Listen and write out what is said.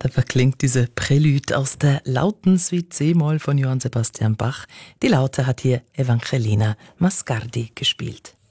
Da verklingt diese Prälude aus der Lautensuite C-Moll von Johann Sebastian Bach. Die Laute hat hier Evangelina Mascardi gespielt.